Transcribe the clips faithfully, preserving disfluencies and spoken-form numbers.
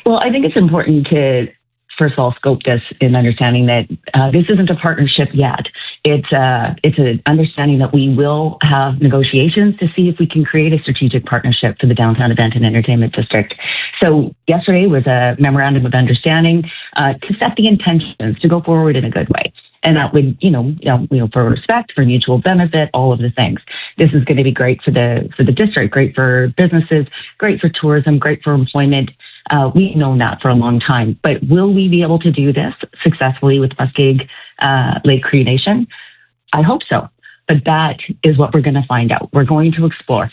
Well, I think it's important to, first of all, scope this in understanding that uh, this isn't a partnership yet. It's uh, it's an understanding that we will have negotiations to see if we can create a strategic partnership for the downtown event and entertainment district. So yesterday was a memorandum of understanding uh, to set the intentions to go forward in a good way. And that would, you know, you know, you know, for respect, for mutual benefit, all of the things. This is going to be great for the for the district, great for businesses, great for tourism, great for employment. Uh, we've known that for a long time. But will we be able to do this successfully with Muskeg uh, Lake Cree Nation? I hope so. But that is what we're going to find out. We're going to explore.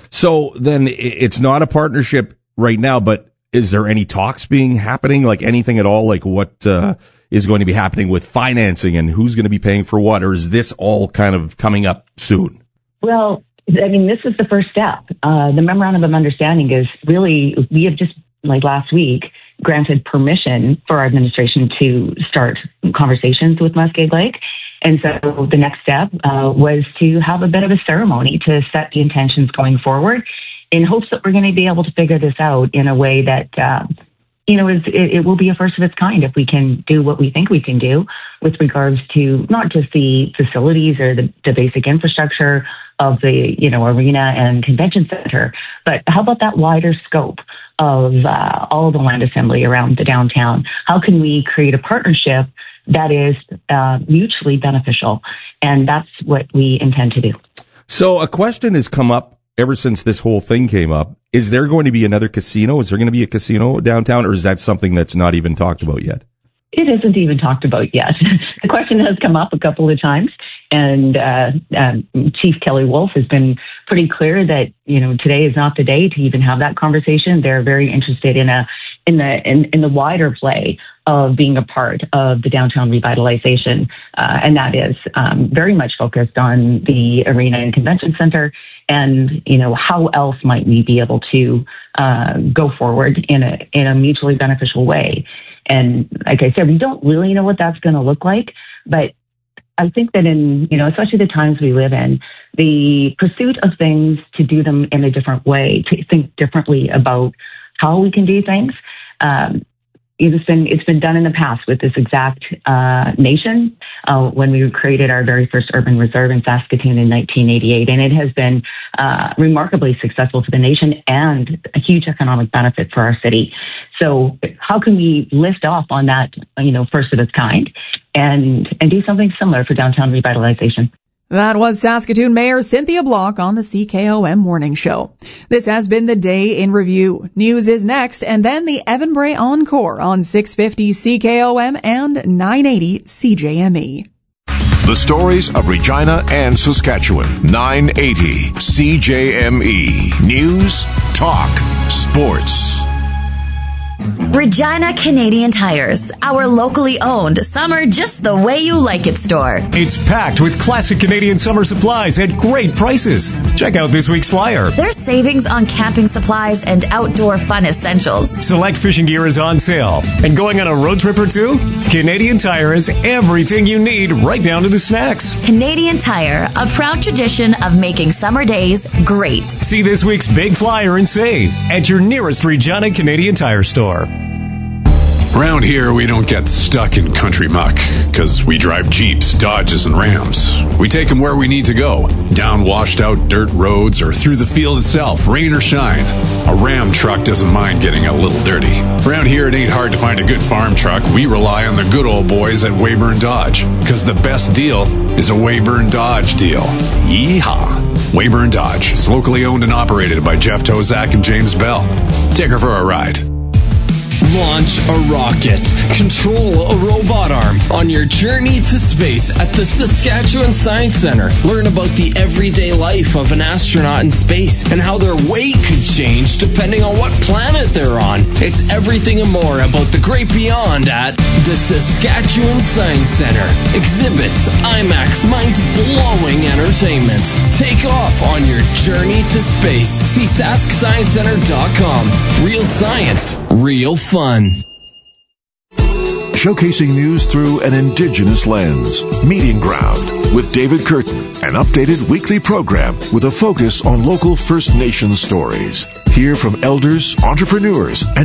So then it's not a partnership right now, but is there any talks being happening, like anything at all, like what uh, is going to be happening with financing and who's going to be paying for what, or is this all kind of coming up soon? Well, I mean, this is the first step. Uh, the memorandum of understanding is really, we have just, like last week, granted permission for our administration to start conversations with Muskeg Lake. And so the next step uh, was to have a bit of a ceremony to set the intentions going forward in hopes that we're going to be able to figure this out in a way that, uh, you know, is, it, it will be a first of its kind if we can do what we think we can do with regards to not just the facilities or the, the basic infrastructure of the, you know, arena and convention center, but how about that wider scope of uh, all of the land assembly around the downtown? How can we create a partnership that is uh, mutually beneficial? And that's what we intend to do. So a question has come up ever since this whole thing came up. Is there going to be another casino? Is there going to be a casino downtown, or is that something that's not even talked about yet? It isn't even talked about yet. The question has come up a couple of times, and uh, um, Chief Kelly Wolf has been pretty clear that, you know, today is not the day to even have that conversation. They're very interested in a in the in, in the wider play of being a part of the downtown revitalization, uh, and that is um, very much focused on the arena and convention center. And, you know, how else might we be able to uh, go forward in a in a mutually beneficial way? And like I said, we don't really know what that's going to look like, but I think that in, you know, especially the times we live in, the pursuit of things to do them in a different way, to think differently about how we can do things, um, it's been it's been done in the past with this exact uh, nation uh, when we created our very first urban reserve in Saskatoon in nineteen eighty-eight, and it has been uh, remarkably successful for the nation and a huge economic benefit for our city. So, how can we lift off on that, you know, first of its kind, and and do something similar for downtown revitalization? That was Saskatoon Mayor Cynthia Block on the C K O M Morning Show. This has been the Day in Review. News is next, and then the Evan Bray Encore on six fifty C K O M and nine eighty C J M E. The stories of Regina and Saskatchewan. nine eighty C J M E. News, talk, sports. Regina Canadian Tires, our locally owned summer just the way you like it store. It's packed with classic Canadian summer supplies at great prices. Check out this week's flyer. There's savings on camping supplies and outdoor fun essentials. Select fishing gear is on sale. And going on a road trip or two? Canadian Tire has everything you need, right down to the snacks. Canadian Tire, a proud tradition of making summer days great. See this week's big flyer and save at your nearest Regina Canadian Tire store. Around here, we don't get stuck in country muck because we drive Jeeps, Dodges, and Rams. We take them where we need to go, down washed-out dirt roads or through the field itself, rain or shine. A Ram truck doesn't mind getting a little dirty. Around here, it ain't hard to find a good farm truck. We rely on the good old boys at Weyburn Dodge because the best deal is a Weyburn Dodge deal. Yeehaw! Weyburn Dodge is locally owned and operated by Jeff Tozak and James Bell. Take her for a ride. Launch a rocket. Control a robot arm on your journey to space at the Saskatchewan Science Centre. Learn about the everyday life of an astronaut in space and how their weight could change depending on what planet they're on. It's everything and more about the great beyond at the Saskatchewan Science Centre. Exhibits, IMAX, mind-blowing entertainment. Take off on your journey to space. See sask science center dot com. Real science, real fun. Showcasing news through an Indigenous lens. Meeting Ground with David Curtin, an updated weekly program with a focus on local First Nations stories. Hear from elders, entrepreneurs, and